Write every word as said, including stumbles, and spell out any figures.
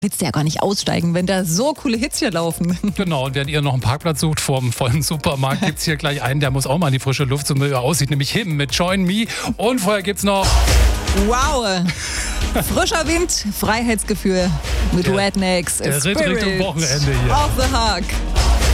willst du ja gar nicht aussteigen, wenn da so coole Hits hier laufen. Genau, und während ihr noch einen Parkplatz sucht vor dem vollen Supermarkt, gibt es hier gleich einen, der muss auch mal in die frische Luft, so wie er aussieht, nämlich Him mit Join Me. Und vorher gibt's noch... Wow! Frischer Wind, Freiheitsgefühl mit Der- Rednecks. der Ritt Spirit Richtung Wochenende hier. Off the Hook.